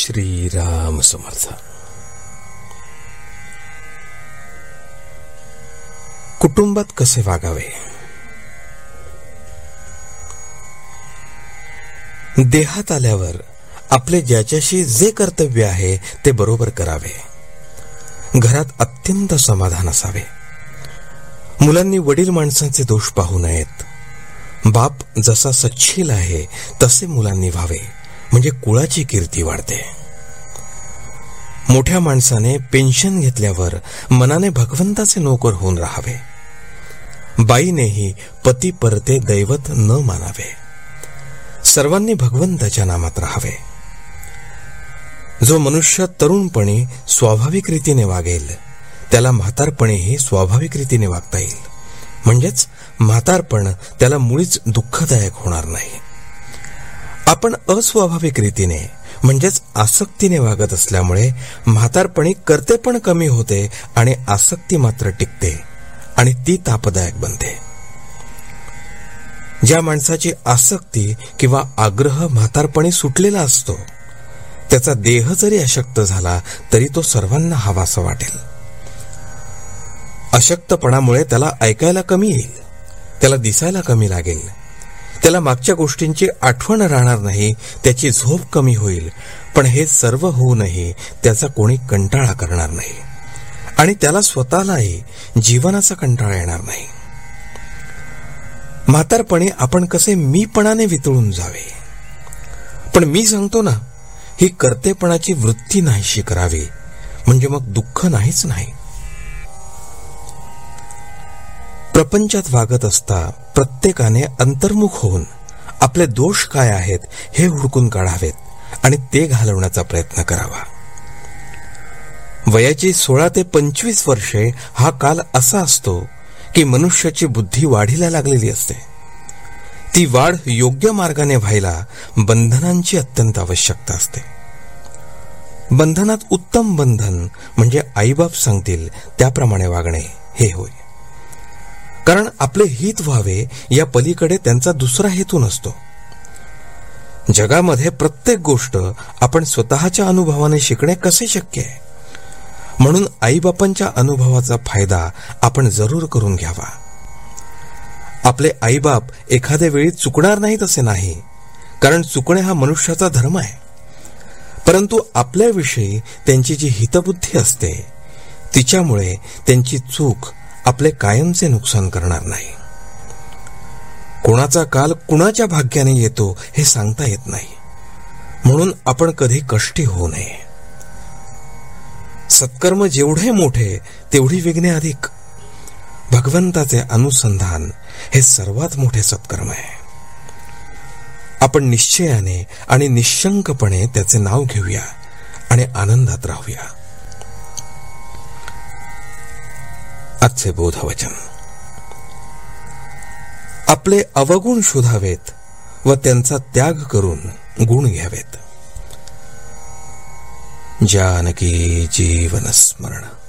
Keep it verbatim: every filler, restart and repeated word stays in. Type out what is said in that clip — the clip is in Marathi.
श्रीराम समर्थ. कुटुंबात कसे वागावे? देहात आल्यावर आपले ज्याच्याशी जे कर्तव्य आहे ते बरोबर करावे. घरात अत्यंत समाधान असावे. मुलांनी वडील माणसांचे दोष पाहू नयेत. बाप जसा सच्छील आहे तसे मुलांनी व्हावे, म्हणजे कुळाची कीर्ती वाढते. मोठ्या माणसाने पेन्शन घेतल्यावर मनाने भगवंताचे नोकर होऊन राहावे. बाईनेही पती परते दैवत न मानावे. सर्वांनी भगवंताच्या नामात राहावे. जो मनुष्य तरुणपणी स्वाभाविक रीतीने वागेल त्याला म्हातारपणीही स्वाभाविक रीतीने वागता येईल. म्हणजेच म्हातारपण त्याला मुळीच दुःखदायक होणार नाही. आपण अस्वाभाविक रीतीने म्हणजेच आसक्तीने वागत असल्यामुळे म्हातारपणी कर्तेपण कमी होते आणि आसक्ती मात्र टिकते आणि ती तापदायक बनते. ज्या माणसाची आसक्ती किंवा आग्रह म्हातारपणी सुटलेला असतो त्याचा देह जरी अशक्त झाला तरी तो सर्वांना हवासा वाटेल. अशक्तपणामुळे त्याला ऐकायला कमी येईल, त्याला दिसायला कमी लागेल, त्याला मागच्या गोष्टींची आठवण राहणार नाही, त्याची झोप कमी होईल. पण हे सर्व होऊनही त्याचा कोणी कंटाळा करणार नाही आणि त्याला स्वतःलाही जीवनाचा कंटाळा येणार नाही. म्हातारपणी आपण कसे मीपणाने वितळून जावे. पण मी सांगतो ना, ही कर्तेपणाची वृत्ती नाहीशी करावी, म्हणजे मग दुःख नाहीच नाही. प्रपंचात वागत असता प्रत्येकाने अंतर्मुख होऊन आपले दोष काय आहेत हे हुडकून काढावेत आणि ते घालवण्याचा प्रयत्न करावा. वयाची सोळा ते पंचवीस वर्षे हा काल असा असतो की मनुष्याची बुद्धी वाढीला लागलेली असते. ती वाढ योग्य मार्गाने व्हायला बंधनांची अत्यंत आवश्यकता असते. बंधनात उत्तम बंधन म्हणजे आईबाप सांगतील त्याप्रमाणे वागणे हे होय. कारण आपले हित व्हावे या पलीकडे त्यांचा दुसरा हेतू नसतो. जगामध्ये प्रत्येक गोष्ट आपण स्वतःच्या अनुभवाने शिकणे कसे शक्य आहे? म्हणून आईबापांच्या अनुभवाचा फायदा आपण जरूर करून घ्यावा. आपले आईबाप एखाद्या वेळी चुकणार नाहीत असे नाही, कारण चुकणे हा मनुष्याचा धर्म आहे. परंतु आपल्याविषयी त्यांची जी हितबुद्धी असते तिच्यामुळे त्यांची चूक आपले कायमचे नुकसान करणार नाही. कोणाचा काल कुणाच्या भाग्याने येतो हे सांगता येत नाही. म्हणून आपण कधी कष्टी होऊ नये. सत्कर्म जेवढे मोठे तेवढी विघ्ने अधिक. भगवंताचे अनुसंधान हे सर्वात मोठे सत्कर्म आहे. आपण निश्चयाने आणि निशंकपणे त्याचे नाव घेऊया आणि आनंदात राहूया. आजचे बोधवचन. आपले अवगुण शोधावेत व त्यांचा त्याग करून गुण घ्यावेत. जानकी जीवन स्मरण.